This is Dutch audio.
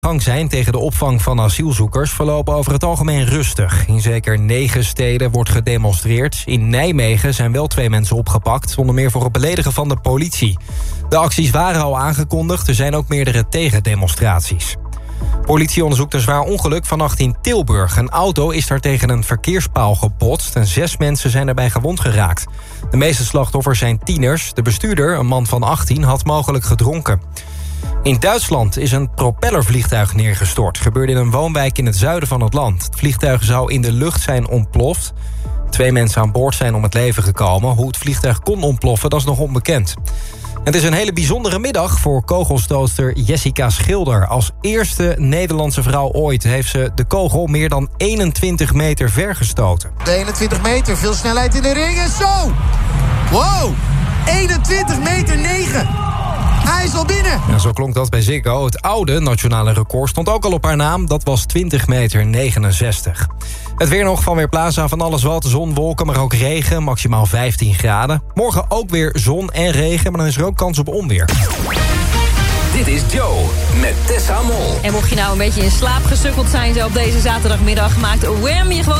gang zijn tegen de opvang van asielzoekers verlopen over het algemeen rustig. In zeker 9 steden wordt gedemonstreerd. In Nijmegen zijn wel 2 mensen opgepakt, onder meer voor het beledigen van de politie. De acties waren al aangekondigd, er zijn ook meerdere tegendemonstraties. Politie onderzoekt een zwaar ongeluk vannacht in Tilburg. Een auto is daar tegen een verkeerspaal gebotst en 6 mensen zijn daarbij gewond geraakt. De meeste slachtoffers zijn tieners. De bestuurder, een man van 18, had mogelijk gedronken. In Duitsland is een propellervliegtuig neergestort. Gebeurde in een woonwijk in het zuiden van het land. Het vliegtuig zou in de lucht zijn ontploft. 2 mensen aan boord zijn om het leven gekomen. Hoe het vliegtuig kon ontploffen, dat is nog onbekend. Het is een hele bijzondere middag voor kogelstootster Jessica Schilder. Als eerste Nederlandse vrouw ooit heeft ze de kogel meer dan 21 meter ver gestoten. De 21 meter, veel snelheid in de ring en zo! Wow! 21 meter 9! Hij is al binnen! Ja, zo klonk dat bij Ziggo. Het oude nationale record stond ook al op haar naam. Dat was 20 meter 69. Het weer nog van Weerplaza, van alles wat. Zon, wolken, maar ook regen. Maximaal 15 graden. Morgen ook weer zon en regen, maar dan is er ook kans op onweer. Dit is Joe met Tessa Mol. En mocht je nou een beetje in slaap gesukkeld zijn zo op deze zaterdagmiddag, maakt Wham je gewoon